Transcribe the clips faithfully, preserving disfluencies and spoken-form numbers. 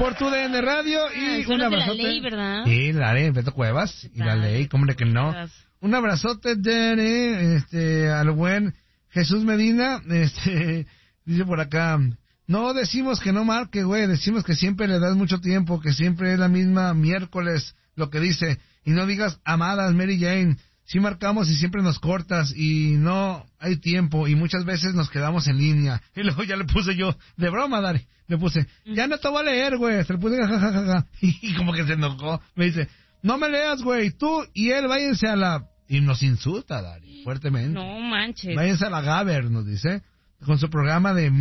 por tu D N Radio y ah, un abrazote. La ley, ¿verdad? Sí, la ley, Beto Cuevas y la ley, ¿cómo de que no? Un abrazote de, este, al buen Jesús Medina, este, dice por acá, no decimos que no marque, güey, decimos que siempre le das mucho tiempo, que siempre es la misma miércoles lo que dice, y no digas amadas Mary Jane, sí marcamos y siempre nos cortas y no hay tiempo y muchas veces nos quedamos en línea. Y luego ya le puse yo, de broma, Dari, le puse, ya no te voy a leer, güey, se le puse jajajaja, y como que se enojó, me dice, no me leas, güey, tú y él váyanse a la... Y nos insulta, Dari, fuertemente. No manches. Váyanse a la Gaber, nos dice, con su programa de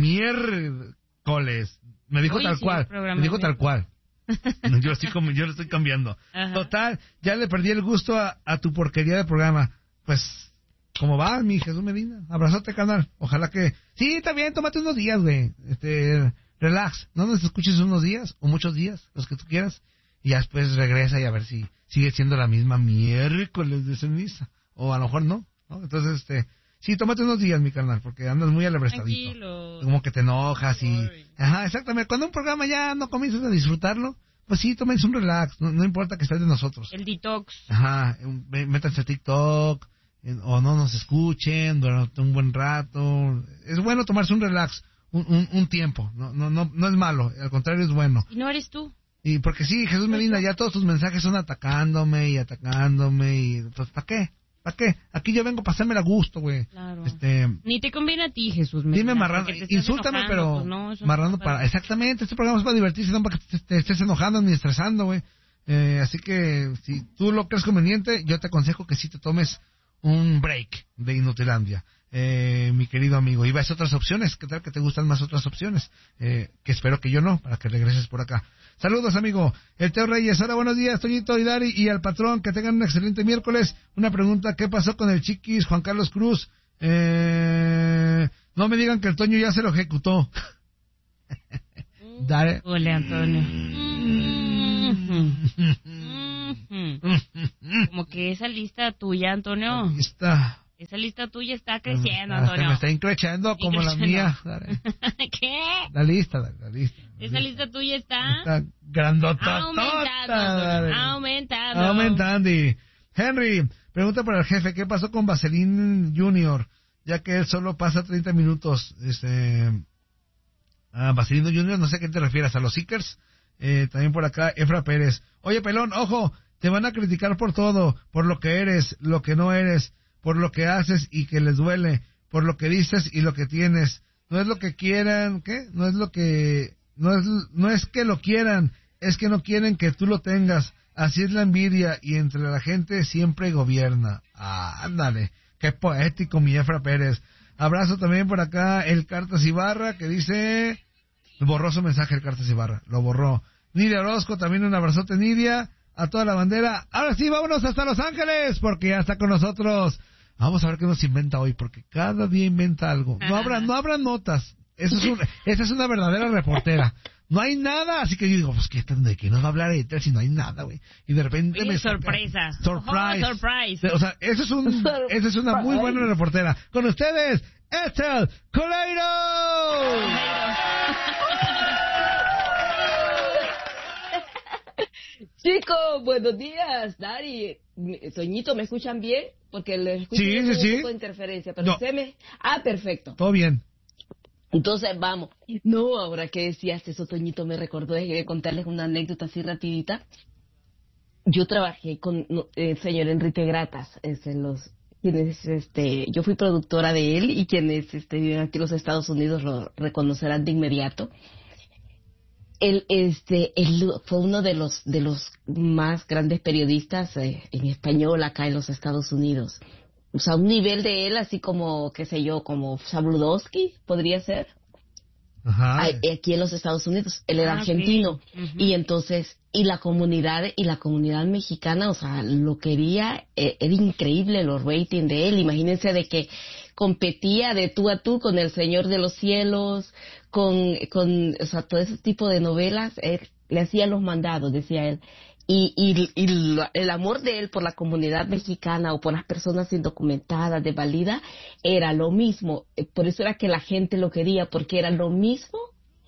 miércoles. Me dijo Oye, tal sí, cual, me dijo tal cual. Yo, estoy como, yo lo estoy cambiando. Ajá. Total, ya le perdí el gusto a, a tu porquería de programa. Pues, ¿cómo va, mi Jesús Medina? Abrazote, canal. Ojalá que... Sí, también, tómate unos días, güey. Este, relax. No nos escuches unos días, o muchos días, los que tú quieras. Y ya después regresa y a ver si sigue siendo la misma miércoles de ceniza. O a lo mejor no, ¿no? Entonces, este... Sí, tómate unos días, mi carnal, porque andas muy alebrestadito. Tranquilo. Como que te enojas y... Ajá, exactamente. Cuando un programa ya no comienzas a disfrutarlo, pues sí, tómense un relax. No, no importa que estés de nosotros. El detox. Ajá, métanse a TikTok, o no nos escuchen durante un buen rato. Es bueno tomarse un relax, un, un, un tiempo. No, no, no, no es malo, al contrario es bueno. ¿Y no eres tú? Y porque sí, Jesús Medina, ya todos tus mensajes son atacándome y atacándome y... Pues, ¿para qué? ¿Para qué? Aquí yo vengo a pasármela a gusto, güey. Claro. Este, Ni te conviene a ti, Jesús. Dime marrando, insúltame, enojando, pero pues no, marrando para... para... Exactamente, este programa es para divertirse, no para que te, te estés enojando ni estresando, güey. Eh, así que, si tú lo crees conveniente, yo te aconsejo que sí te tomes un break de Inutilandia, eh, mi querido amigo. Y ves otras opciones, ¿qué tal que te gustan más otras opciones? Eh, que espero que yo no, para que regreses por acá. Saludos, amigo. El Teo Reyes. Hola, buenos días, Toñito y Dari y al patrón. Que tengan un excelente miércoles. Una pregunta, ¿qué pasó con el chiquis Juan Carlos Cruz? Eh, no me digan que el Toño ya se lo ejecutó. Dale. Hola, Antonio. Como que esa lista tuya, Antonio. Lista. Esa lista tuya está creciendo, Antonio. Se me está increchando como la mía. ¿Qué? La lista, la, la lista. La Esa lista. lista tuya está... Está grandotota. Aumentando, aumentando. Aumentando. Henry, pregunta para el jefe, ¿qué pasó con Vaseline Junior? Ya que él solo pasa treinta minutos. Este... Ah, Vaseline Junior, no sé a qué te refieres, ¿a los Seekers? Eh, también por acá, Efra Pérez. Oye, pelón, ojo, te van a criticar por todo, por lo que eres, lo que no eres, por lo que haces y que les duele, por lo que dices y lo que tienes. No es lo que quieran, ¿qué? No es lo que... No es, no es que lo quieran, es que no quieren que tú lo tengas. Así es la envidia y entre la gente siempre gobierna. Ah, ándale, qué poético mi Efra Pérez. Abrazo también por acá el Cartas Ibarra que dice... Borró su mensaje el Cartas Ibarra, lo borró. Nidia Orozco, también un abrazote, Nidia, a toda la bandera. Ahora sí, vámonos hasta Los Ángeles, porque ya está con nosotros. Vamos a ver qué nos inventa hoy, porque cada día inventa algo. No habrá, no habrá notas. Eso es un, esa es una verdadera reportera. No hay nada, así que yo digo, pues, ¿qué, ¿de qué nos va a hablar Editel si no hay nada, güey? Y de repente Oye, me... sorpresa. Surprise. Oh, surprise. O sea, eso es un, esa es una muy buena reportera. Con ustedes, Ethel Coleiro. Chicos, buenos días, Dari. Toñito, ¿me escuchan bien? Porque les escucho sí, sí, un sí. poco de interferencia, pero no. se me... Ah, perfecto. Todo bien. Entonces, vamos. No, ahora que decías eso, Toñito, me recordó de contarles una anécdota así rapidita. Yo trabajé con no, el señor Enrique Gratas, es en los... quienes, este, yo fui productora de él y quienes este, viven aquí en los Estados Unidos lo reconocerán de inmediato. Él, este, él fue uno de los de los más grandes periodistas eh, en español acá en los Estados Unidos. O sea, un nivel de él así como, qué sé yo, como Sabludowski, podría ser. Ajá. Aquí en los Estados Unidos. Él era ah, argentino. Sí. Uh-huh. Y entonces, y la comunidad, y la comunidad mexicana, o sea, lo quería, eh, era increíble los ratings de él. Imagínense de que competía de tú a tú con El Señor de los Cielos, con, con, o sea, todo ese tipo de novelas, él le hacía los mandados, decía él. Y, y, y el amor de él por la comunidad mexicana o por las personas indocumentadas de Valida era lo mismo. Por eso era que la gente lo quería, porque era lo mismo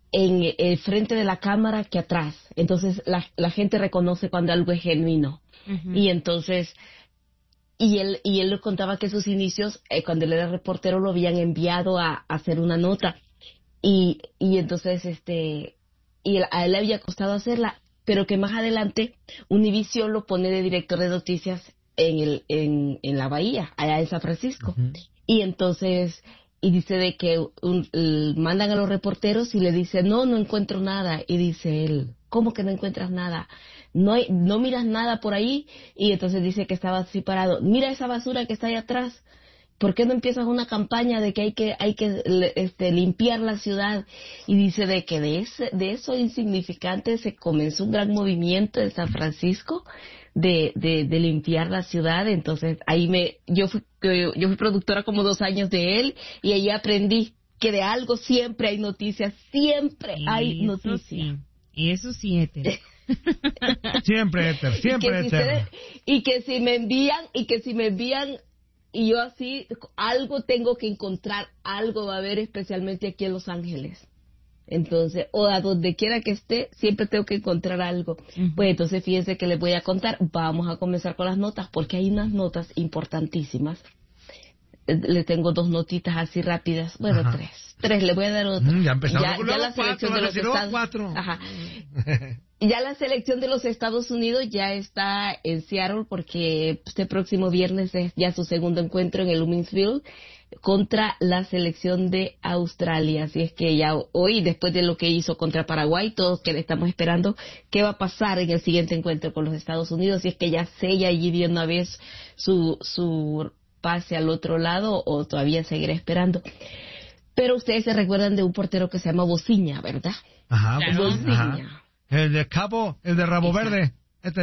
en el frente de la cámara que atrás. Entonces la, la gente reconoce cuando algo es genuino. Uh-huh. Y entonces, y él, y él le contaba que sus inicios, eh, cuando él era reportero, lo habían enviado a, a hacer una nota. Y, y entonces, este, y él, a él le había costado hacerla, pero que más adelante Univision lo pone de director de noticias en el, en, en la bahía, allá en San Francisco. Uh-huh. Y entonces, y dice de que un, el, mandan a los reporteros y le dice, no, no encuentro nada. Y dice él, ¿cómo que no encuentras nada? No hay, no miras nada por ahí. Y entonces dice que estaba así parado. Mira esa basura que está ahí atrás. ¿Por qué no empiezas una campaña de que hay que, hay que este, limpiar la ciudad? Y dice de que de, ese, de eso insignificante se comenzó un gran movimiento en San Francisco de, de, de limpiar la ciudad. Entonces ahí me, yo fui, yo fui productora como dos años de él y ahí aprendí que de algo siempre hay noticias, siempre y hay noticias. Sí. Y eso sí, Éter. Siempre, Éter, siempre, y Éter. Si y que si me envían, y que si me envían, y yo así, algo tengo que encontrar, algo va a haber, especialmente aquí en Los Ángeles. Entonces, o a donde quiera que esté, siempre tengo que encontrar algo. Uh-huh. Pues entonces, fíjense que les voy a contar, vamos a comenzar con las notas, porque hay unas notas importantísimas. Le tengo dos notitas así rápidas, bueno, Ajá. tres. Tres, le voy a dar otra. Mm, ya empezamos. Ya, ya la selección de los Estados cuatro. Ajá. Ya la selección de los Estados Unidos ya está en Seattle porque este próximo viernes es ya su segundo encuentro en el Luminsville contra la selección de Australia. Así es que ya hoy, después de lo que hizo contra Paraguay, todos que le estamos esperando qué va a pasar en el siguiente encuentro con los Estados Unidos. Si es que ya sella allí de una vez su, su pase al otro lado o todavía seguirá esperando. Pero ustedes se recuerdan de un portero que se llama Bociña, ¿verdad? Ajá, claro. Bociña. El de Cabo, el de Rabo Exacto. Verde. Este.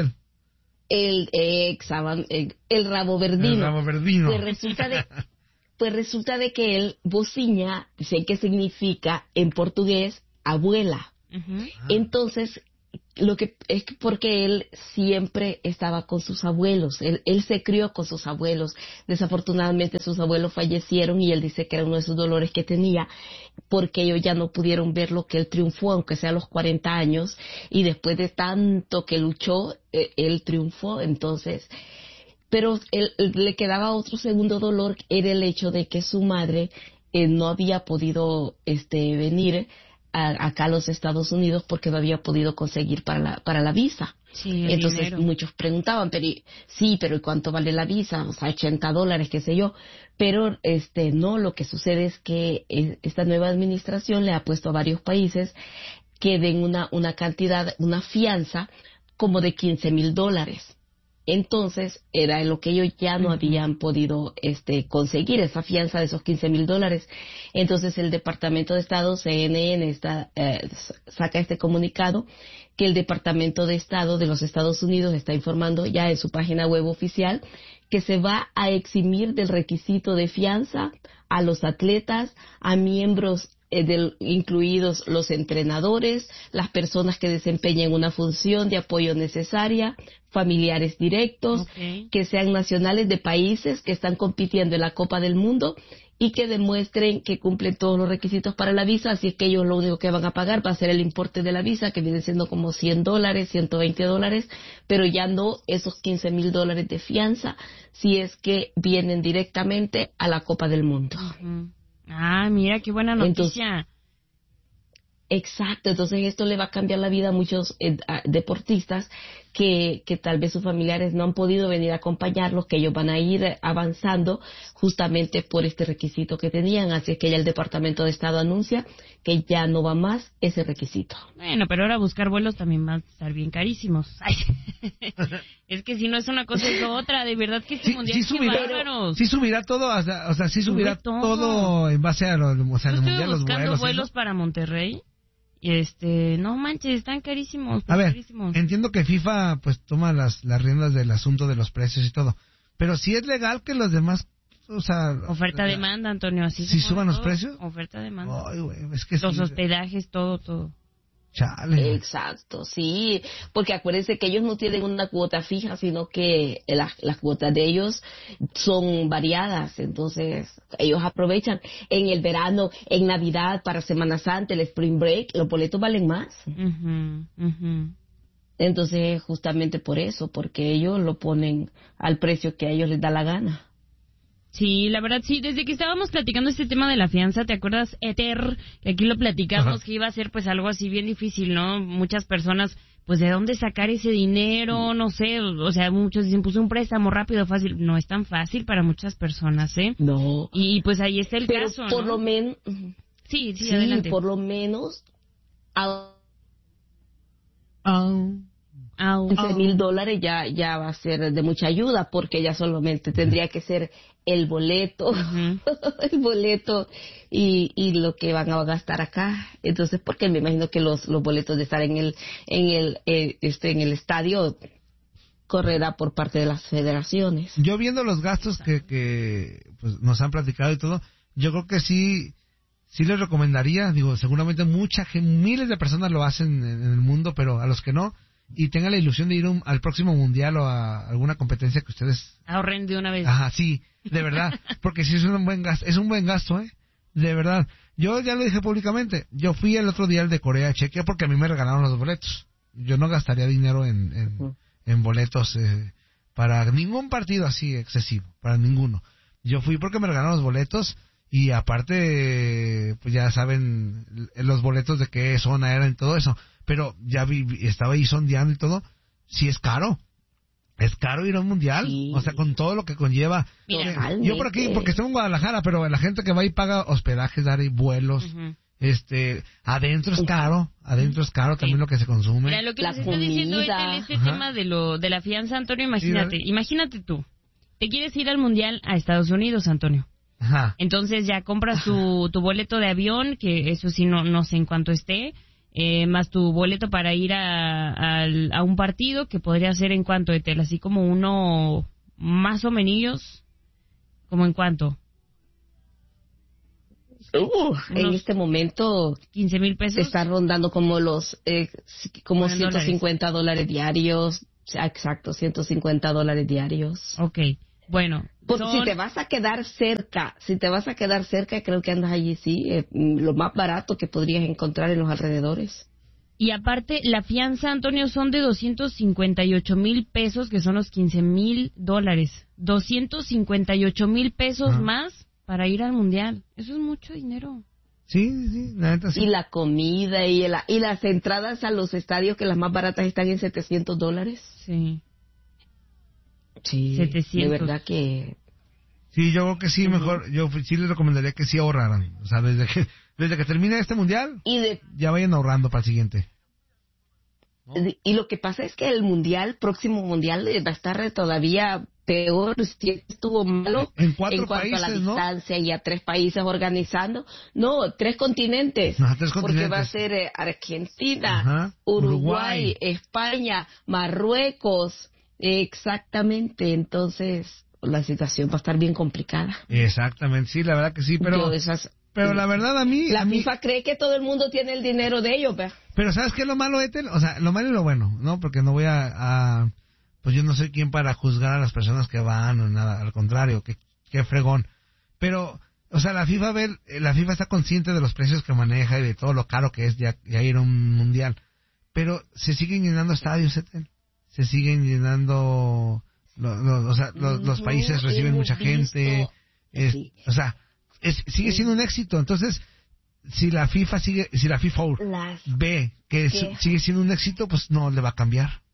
El, eh, el, el Rabo Verdino. El Rabo Verdino. Pues resulta de, pues resulta de que el Bociña, dicen que significa en portugués abuela. Uh-huh. Entonces, lo que es porque él siempre estaba con sus abuelos, él, él se crió con sus abuelos. Desafortunadamente sus abuelos fallecieron y él dice que era uno de sus dolores que tenía porque ellos ya no pudieron ver lo que él triunfó, aunque sea a los cuarenta años, y después de tanto que luchó, eh, él triunfó. Entonces, pero él, él, le quedaba otro segundo dolor, era el hecho de que su madre eh, no había podido este venir A, acá a los Estados Unidos porque no había podido conseguir para la, para la visa. Sí, entonces dinero. Muchos preguntaban, pero sí, pero ¿y cuánto vale la visa? O sea, ochenta dólares, qué sé yo. Pero este no, lo que sucede es que eh, esta nueva administración le ha puesto a varios países que den una, una cantidad, una fianza como de quince mil dólares. Entonces, era lo que ellos ya no habían podido este, conseguir, esa fianza de esos quince mil dólares. Entonces, el Departamento de Estado, C N N, está, eh, saca este comunicado que el Departamento de Estado de los Estados Unidos está informando ya en su página web oficial que se va a eximir del requisito de fianza a los atletas, a miembros Del, incluidos los entrenadores, las personas que desempeñen una función de apoyo necesaria, familiares directos, okay. que sean nacionales de países que están compitiendo en la Copa del Mundo y que demuestren que cumplen todos los requisitos para la visa. Así es que ellos lo único que van a pagar va a ser el importe de la visa, que viene siendo como cien dólares, ciento veinte dólares, pero ya no esos quince mil dólares de fianza si es que vienen directamente a la Copa del Mundo. Uh-huh. Ah, mira, qué buena noticia. Entonces, exacto, entonces esto le va a cambiar la vida a muchos eh, a deportistas que, que tal vez sus familiares no han podido venir a acompañarlos, que ellos van a ir avanzando justamente por este requisito que tenían. Así es que ya el Departamento de Estado anuncia que ya no va más ese requisito. Bueno, pero ahora buscar vuelos también van a estar bien carísimos. Ay. Es que si no es una cosa es otra, de verdad que este sí, mundial sí subirá, bárbaros. Sí subirá todo, hasta, o sea, sí subirá Sube todo. todo en base a lo, o sea, Yo el estoy mundial, los buscando vuelos, vuelos ¿no? para Monterrey. Y este, no manches, están carísimos. A ver, carísimos. entiendo que FIFA pues toma las, las riendas del asunto de los precios y todo, pero si es legal que los demás, o sea... Oferta-demanda, Antonio, así ¿Si suban los precios? Oferta-demanda. Ay, güey, es que los sí, hospedajes, todo, todo. Chale. Exacto, sí, porque acuérdense que ellos no tienen una cuota fija, sino que las, las cuotas de ellos son variadas, entonces ellos aprovechan en el verano, en Navidad, para Semana Santa, el Spring Break, los boletos valen más. Uh-huh, uh-huh. Entonces, justamente por eso, porque ellos lo ponen al precio que a ellos les da la gana. Sí, la verdad sí, desde que estábamos platicando este tema de la fianza, ¿te acuerdas, Ether? Que aquí lo platicamos, Ajá. que iba a ser pues algo así bien difícil, ¿no? Muchas personas, pues ¿de dónde sacar ese dinero? No sé, o sea, muchos dicen, pues un préstamo rápido, fácil. No es tan fácil para muchas personas, ¿eh? No. Y pues ahí está el Pero caso, por ¿no? lo menos... Sí, sí, sí, adelante. por lo menos... A... Oh. quince mil dólares ya, ya va a ser de mucha ayuda, porque ya solamente tendría que ser el boleto, uh-huh. el boleto y, y lo que van a gastar acá. Entonces, porque me imagino que los, los boletos de estar en el, en el, eh, este, en el estadio correrá por parte de las federaciones. Yo viendo los gastos que, que pues, nos han platicado y todo, yo creo que sí, sí les recomendaría, digo, seguramente muchas, miles de personas lo hacen en, en el mundo, pero a los que no, y tengan la ilusión de ir un, al próximo mundial o a alguna competencia que ustedes ahorren de una vez. Ajá, sí, de verdad, porque sí es un buen gasto, es un buen gasto, ¿eh? De verdad. Yo ya lo dije públicamente, yo fui el otro día al de Corea, Chequia, porque a mí me regalaron los boletos. Yo no gastaría dinero en, en, uh-huh. en boletos eh, para ningún partido así excesivo, para ninguno. Yo fui porque me regalaron los boletos y aparte, pues ya saben los boletos de qué zona eran y todo eso. Pero ya vi, estaba ahí sondeando y todo, sí es caro, es caro ir a un mundial, sí. O sea, con todo lo que conlleva. Mira, yo por aquí, porque estoy en Guadalajara, pero la gente que va y paga hospedajes, dar y vuelos, uh-huh. este, adentro es caro, adentro es caro sí. también lo que se consume. Mira, lo que la nos está diciendo es este Ajá. tema de lo de la fianza, Antonio, imagínate, sí, imagínate tú, te quieres ir al mundial a Estados Unidos, Antonio. Ajá. Entonces ya compras tu, tu boleto de avión, que eso sí no, no sé en cuánto esté. Eh, más tu boleto para ir a, a, a un partido, que podría ser en cuanto de tela, así como uno más o menos, como en cuanto. Uh, en este momento quince mil pesos. Está rondando como los eh, como ciento cincuenta dólares diarios, exacto, ciento cincuenta dólares diarios. Okay. Bueno, pues son... si te vas a quedar cerca, si te vas a quedar cerca, creo que andas allí, sí, eh, lo más barato que podrías encontrar en los alrededores. Y aparte, la fianza, Antonio, son de doscientos cincuenta y ocho mil pesos, que son los quince mil dólares. doscientos cincuenta y ocho mil pesos ah. más para ir al mundial. Eso es mucho dinero. Sí, sí, la neta sí. Y la comida y, la, y las entradas a los estadios, que las más baratas están en setecientos dólares. Sí. Sí, setecientos. De verdad que... Sí, yo creo que sí, mejor, yo sí les recomendaría que sí ahorraran. O sea, desde que, desde que termine este mundial, y de... ya vayan ahorrando para el siguiente. ¿No? Y lo que pasa es que el mundial, próximo mundial, va a estar todavía peor, si estuvo malo en, cuatro en cuanto países, a la ¿no? distancia y a tres países organizando. No, tres continentes. No, tres continentes. Porque va a ser eh, Argentina, Ajá, Uruguay, Uruguay, España, Marruecos. Exactamente, entonces la situación va a estar bien complicada. Exactamente, sí, la verdad que sí, pero esas, pero la verdad a mí... La a mí, FIFA cree que todo el mundo tiene el dinero de ellos, ¿verdad? Pero ¿sabes qué es lo malo, Ethel? O sea, lo malo y lo bueno, ¿no? Porque no voy a, a... Pues yo no soy quien para juzgar a las personas que van o nada, al contrario, que qué fregón. Pero, o sea, la FIFA ver, la FIFA está consciente de los precios que maneja y de todo lo caro que es ya, ya ir a un mundial. Pero se siguen llenando estadios, Ethel. Se siguen llenando, lo, lo, o sea, lo, los países reciben mucha gente, es, sí. o sea, es, sigue siendo un éxito. Entonces, si la FIFA sigue, si la FIFA Las ve que es, sigue siendo un éxito, pues no le va a cambiar.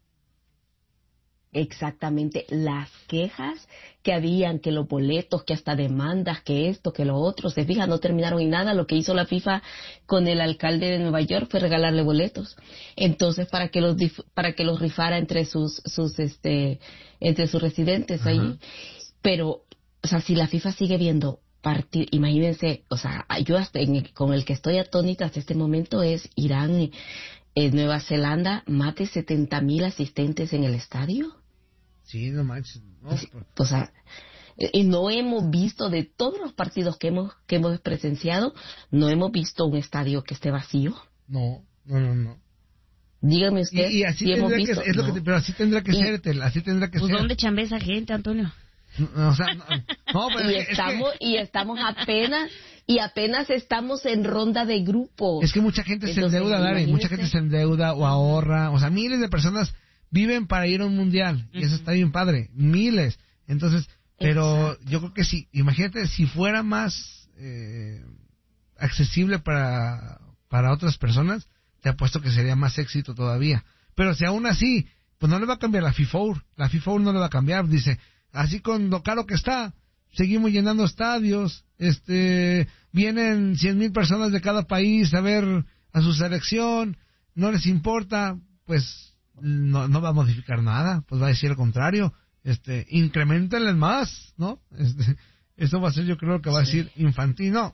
Exactamente, las quejas que habían, que los boletos, que hasta demandas, que esto, que lo otro, se fijan, no terminaron en nada. Lo que hizo la FIFA con el alcalde de Nueva York fue regalarle boletos. Entonces, para que los para que los rifara entre sus sus este entre sus residentes ahí. Uh-huh. Pero, o sea, si la FIFA sigue viendo partido, imagínense, o sea, yo hasta en el, con el que estoy atónita hasta este momento es Irán, eh, Nueva Zelanda, más de setenta mil asistentes en el estadio. Sí, no manches. No, por... O sea, y no hemos visto, de todos los partidos que hemos que hemos presenciado, no hemos visto un estadio que esté vacío. No, no, no, no. Dígame usted. Y, y así ¿sí hemos tendrá visto? que, es lo No. que te- pero así tendrá que Y- ser, Tel, así tendrá que Pues ser. ¿dónde chambea esa gente, Antonio? No, o sea, no, no, pero Y es que- estamos, y estamos apenas, y apenas estamos en ronda de grupos. Es que mucha gente se Entonces, endeuda, Dari, mucha imagínese. gente se endeuda o ahorra, o sea, miles de personas viven para ir a un mundial, y eso está bien padre, miles. Entonces, pero Exacto. yo creo que sí, imagínate si fuera más eh, accesible para, para otras personas, te apuesto que sería más éxito todavía. Pero si aún así, pues no le va a cambiar la FIFA, la FIFA no le va a cambiar, dice, así con lo caro que está, seguimos llenando estadios, este, vienen cien mil personas de cada país a ver a su selección, no les importa, pues no, no va a modificar nada, pues va a decir lo contrario, este, incrementenles más, ¿no? Este, eso va a ser, yo creo que va a Sí. decir Infantino.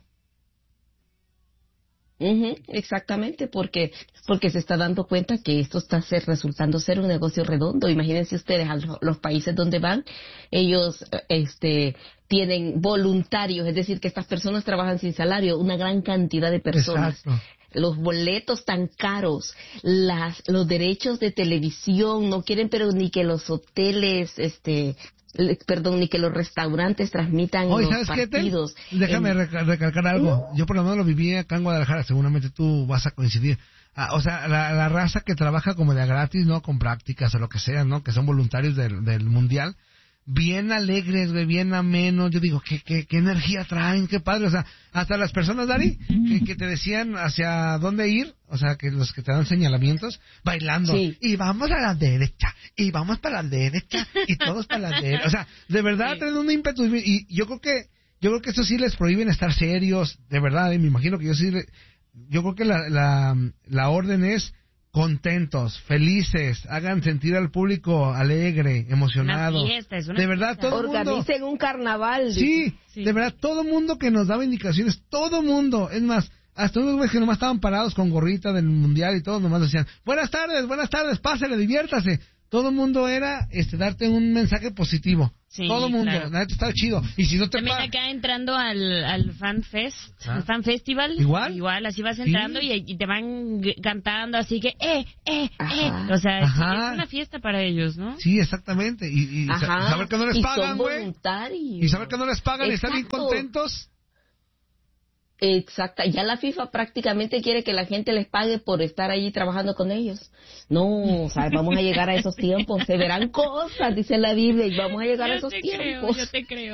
Ujú, exactamente, porque porque se está dando cuenta que esto está ser, resultando ser un negocio redondo. Imagínense ustedes, a los, los países donde van, ellos eh, este tienen voluntarios, es decir, que estas personas trabajan sin salario, una gran cantidad de personas. Exacto. Los boletos tan caros, las los derechos de televisión, no quieren pero ni que los hoteles, este, le- perdón, ni que los restaurantes transmitan Oye, los ¿sabes qué, Tel? partidos. Déjame en- reca- recalcar algo. Yo por lo menos lo viví acá en Guadalajara, seguramente tú vas a coincidir. Ah, o sea, la, la raza que trabaja como de a gratis, ¿no? Con prácticas o lo que sea, ¿no? Que son voluntarios del, del mundial. Bien alegres, güey, bien amenos. Yo digo, ¿qué, qué, qué energía traen? Qué padre. O sea, hasta las personas, Dari, que, que te decían hacia dónde ir, o sea, que los que te dan señalamientos, bailando. Sí. Y vamos a la derecha, y vamos para la derecha, y todos para la derecha. O sea, de verdad Sí. traen un ímpetu. Y yo creo que, yo creo que eso sí les prohíben estar serios, de verdad, eh, me imagino que yo sí, le- yo creo que la, la, la orden es contentos, felices, hagan sentir al público alegre, emocionado. Una fiesta, es una de verdad, fiesta. todo el mundo. Organicen un carnaval. Sí, Sí. de verdad, todo mundo que nos daba indicaciones, todo mundo, es más, hasta unos güeyes que nomás estaban parados con gorrita del mundial y todos nomás decían, buenas tardes, buenas tardes, pásale, diviértase. Todo mundo era este darte un mensaje positivo. Sí, todo mundo, claro. la neta estaba chido. Y si no te También pa- acá entrando al, al Fan Fest, Ah. al Fan Festival. ¿Igual? Igual, así vas Sí. entrando y, y te van g- cantando, así que, eh, eh, eh. Ajá. O sea, es, Ajá. es una fiesta para ellos, ¿no? Sí, exactamente. Y, y sa- Ajá. saber que no les y pagan, son güey. voluntarios. Y saber que no les pagan y están bien Exacto. contentos. Exacto. Ya la FIFA prácticamente quiere que la gente les pague por estar allí trabajando con ellos. No, o sea, vamos a llegar a esos tiempos. Se verán cosas, dice la Biblia, y vamos a llegar a Yo esos te creo, tiempos. yo te creo.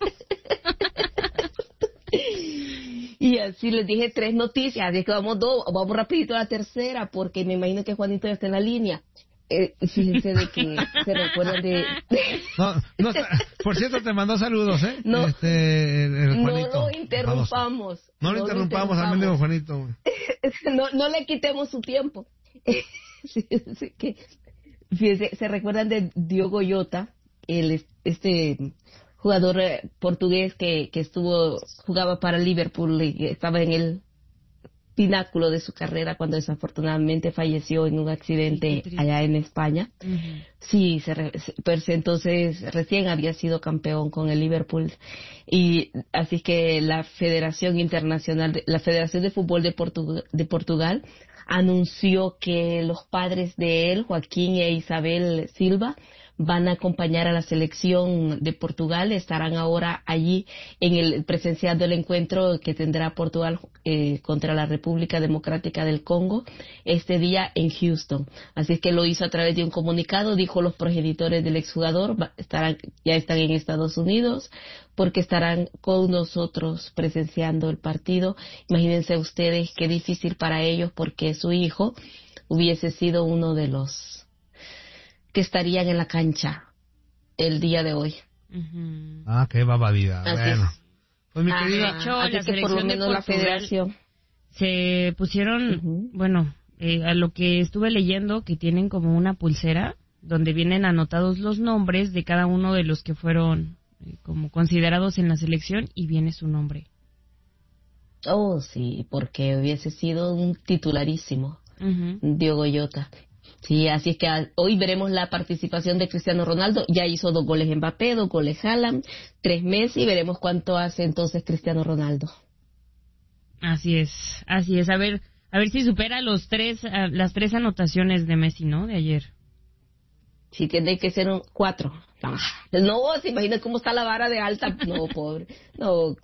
Y así les dije tres noticias, así que vamos dos, vamos rapidito a la tercera, porque me imagino que Juanito ya está en la línea. Eh, fíjense de que se recuerdan de... No, no, está- por cierto, te mandó saludos, ¿eh? No. este, el, el No Juanito. lo interrumpamos. No lo interrumpamos al mendigo Juanito, güey. no, no le quitemos su tiempo. Sí, sí, que, fíjense, se recuerdan de Diogo Jota, el este jugador eh, portugués que, que estuvo jugaba para Liverpool y que estaba en el pináculo de su carrera cuando desafortunadamente falleció en un accidente Sí, qué triste. allá en España. Ujú. Sí, se re- se- pues entonces recién había sido campeón con el Liverpool y así que la Federación Internacional, de- la Federación de Fútbol de, Portu- de Portugal anunció que los padres de él, Joaquín e Isabel Silva, van a acompañar a la selección de Portugal, estarán ahora allí en el presenciando el encuentro que tendrá Portugal eh, contra la República Democrática del Congo este día en Houston. Así es que lo hizo a través de un comunicado, dijo los progenitores del exjugador, va- estarán, ya están en Estados Unidos porque estarán con nosotros presenciando el partido. Imagínense ustedes qué difícil para ellos porque su hijo hubiese sido uno de los que estarían en la cancha el día de hoy. Ujú. Ah, qué babadida. Así Bueno. es. Pues mi Ah, querida... de hecho, así la que por lo selección de menos la Portugal- federación. Se pusieron, Ujú. bueno, eh, a lo que estuve leyendo, que tienen como una pulsera donde vienen anotados los nombres de cada uno de los que fueron eh, como considerados en la selección y viene su nombre. Oh, sí, porque hubiese sido un titularísimo, Ujú. Diogo Jota. Sí, así es que ah, hoy veremos la participación de Cristiano Ronaldo. Ya hizo dos goles Mbappé, dos goles Haaland, tres Messi. Veremos cuánto hace entonces Cristiano Ronaldo. Así es, así es. A ver, A ver si supera los tres, uh, las tres anotaciones de Messi, ¿no? De ayer. Sí, tiene que ser un cuatro. No, no, se imagina cómo está la vara de alta. No, pobre. No.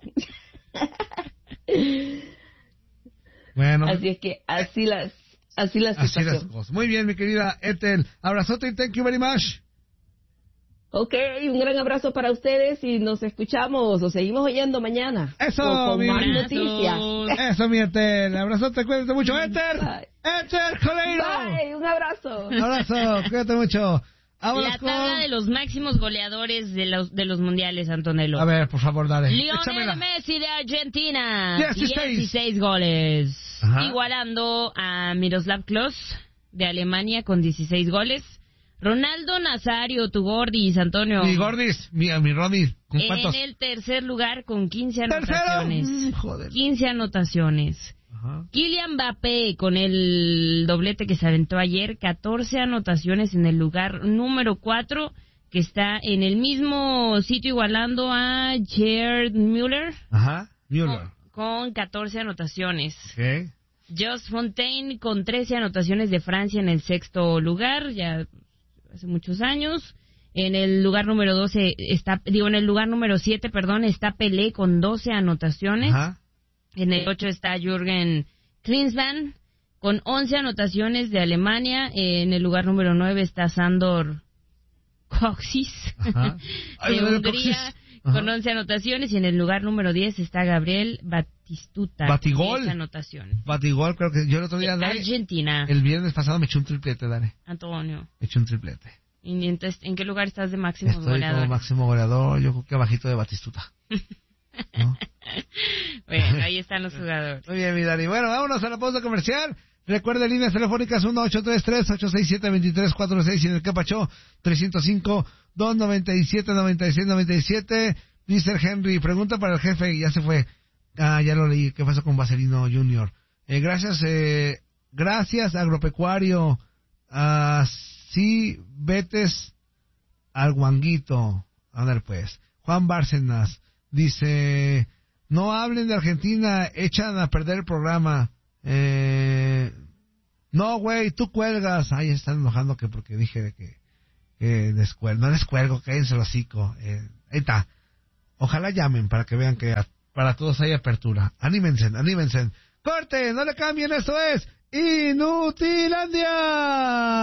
Bueno. Así es que así las, así las así las cosas. Muy bien, mi querida Ethel. Abrazote y thank you very much. Ok, un gran abrazo para ustedes y nos escuchamos o seguimos oyendo mañana. Eso, con, con mi más noticias. Eso, mi Ethel. Abrazote, cuídate mucho, Ethel. Ethel Coleiro. Bye, un abrazo. Un abrazo, cuídate mucho. La tabla de los máximos goleadores de los de los mundiales, Antonello. A ver, por favor, dale. Lionel Échamela. Messi de Argentina, dieciséis, dieciséis goles. Ajá. Igualando a Miroslav Klose de Alemania con dieciséis goles. Ronaldo Nazario, tu Gordis, Antonio. Mi Gordis, mi, mi Rodis. ¿Con cuántos? En el tercer lugar con quince anotaciones. Mm, joder. quince anotaciones. Ajá. Kylian Mbappé con el doblete que se aventó ayer, catorce anotaciones en el lugar número cuatro, que está en el mismo sitio igualando a Gerd Müller. Ajá, Müller. Con, con catorce anotaciones. Okay. Jos Fontaine con trece anotaciones de Francia en el sexto lugar, ya hace muchos años. En el lugar número doce está, digo, en el lugar número siete, perdón, está Pelé con doce anotaciones. Ajá. En el ocho está Jürgen Klinsmann con once anotaciones de Alemania. En el lugar número nueve está Sandor Kocsis de Hungría con once anotaciones. Y en el lugar número diez está Gabriel Batistuta. Batigol. diez anotaciones. Batigol, creo que yo el otro día... De Argentina. El viernes pasado me eché un triplete, Dani. Antonio. Me eché un triplete. ¿Y entonces, en qué lugar estás de máximo Estoy goleador? como máximo goleador, yo creo que abajito de Batistuta. ¿No? Bueno, ahí están los jugadores. Muy bien, mi Dani. Bueno, vámonos a la pausa comercial. Recuerde, líneas telefónicas uno ocho tres tres, ocho seis siete, dos tres cuatro seis y en el Capacho tres cero cinco, dos nueve siete, nueve seis nueve siete. Mister Henry, pregunta para el jefe, ya se fue. Ah, ya lo leí. ¿Qué pasó con Vaselino Junior? Eh, gracias, eh, gracias, agropecuario. Así ah, vetes al guanguito. A ver, pues. Juan Bárcenas dice: no hablen de Argentina, echan a perder el programa. Eh, no, güey, tú cuelgas. Ay, están enojando que porque dije que, que descuelgo. No descuelgo, cállense el hocico. Eh, ahí está. Ojalá llamen para que vean que a, para todos hay apertura. Anímense, anímense. Corte, no le cambien, esto es Inutilandia.